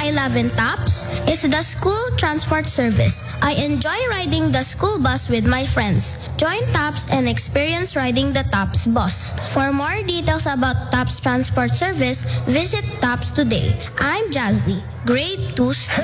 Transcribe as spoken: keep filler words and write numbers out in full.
I love in TAPS is the school transport service. I enjoy riding the school bus with my friends. Join TAPS and experience riding the TAPS bus. For more details about TAPS transport service, visit TAPS today. I'm Jazzy, grade two